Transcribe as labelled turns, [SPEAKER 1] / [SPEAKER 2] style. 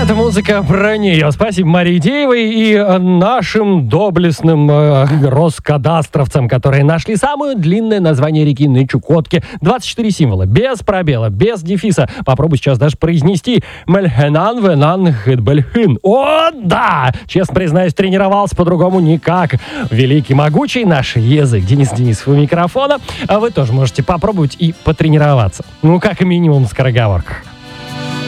[SPEAKER 1] Это музыка про нее. Спасибо Марии Деевой и нашим доблестным роскадастровцам, которые нашли самое длинное название реки на Чукотке. 24 символа, без пробела, без дефиса. Попробуй сейчас даже произнести. Мельхенан венан хитбельхин. О, да! Честно признаюсь, тренировался по-другому никак. Великий, могучий наш язык. Денис Денисов у микрофона. А вы тоже можете попробовать и потренироваться. Ну, как минимум, скороговорках.